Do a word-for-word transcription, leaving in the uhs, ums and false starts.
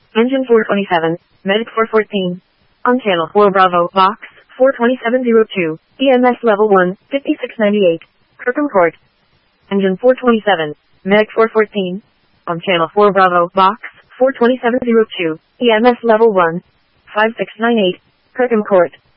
Engine four twenty-seven, Medic four fourteen. On channel four Bravo, box four twenty-seven oh two, E M S level one, fifty-six ninety-eight, Kirkham Court. Engine four twenty-seven, Medic four fourteen. On channel four Bravo, box four twenty-seven oh two, E M S level one, five six nine eight, Kirkham Court.